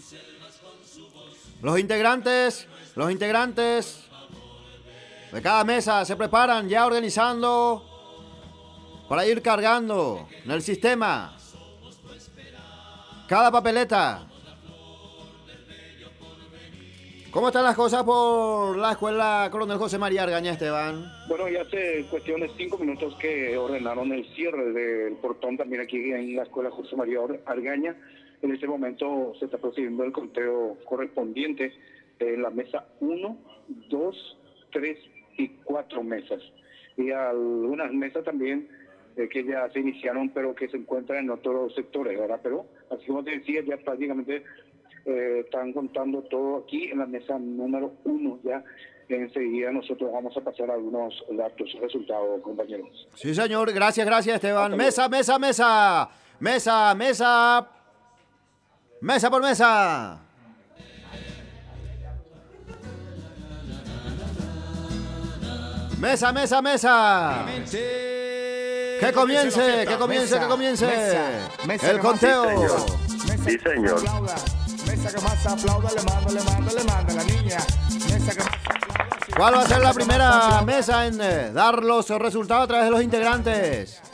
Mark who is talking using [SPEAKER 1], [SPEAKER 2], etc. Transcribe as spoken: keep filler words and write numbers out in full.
[SPEAKER 1] Los integrantes, los integrantes de cada mesa se preparan ya organizando para ir cargando en el sistema cada papeleta. ¿Cómo están las cosas por la escuela Coronel José María Argaña, Esteban?
[SPEAKER 2] Bueno, ya hace cuestión de cinco minutos que ordenaron el cierre del portón también aquí en la escuela José María Argaña. En este momento se está procediendo el conteo correspondiente en la mesa uno, dos, tres y cuatro mesas. Y algunas mesas también eh, que ya se iniciaron, pero que se encuentran en otros sectores, ¿verdad? Pero, así como te decía, ya prácticamente eh, están contando todo aquí en la mesa número uno. Ya enseguida nosotros vamos a pasar algunos datos, resultados, compañeros.
[SPEAKER 1] Sí, señor. Gracias, gracias, Esteban. Mesa, mesa, mesa. Mesa, mesa. Mesa por mesa. Mesa, mesa, mesa. Que comience, que comience, que comience. El conteo.
[SPEAKER 3] Sí, señor.
[SPEAKER 4] Mesa que más aplauda, le manda, le manda, le manda la niña. Mesa que más aplauda.
[SPEAKER 1] ¿Cuál va a ser la primera mesa en eh, dar los resultados a través de los integrantes?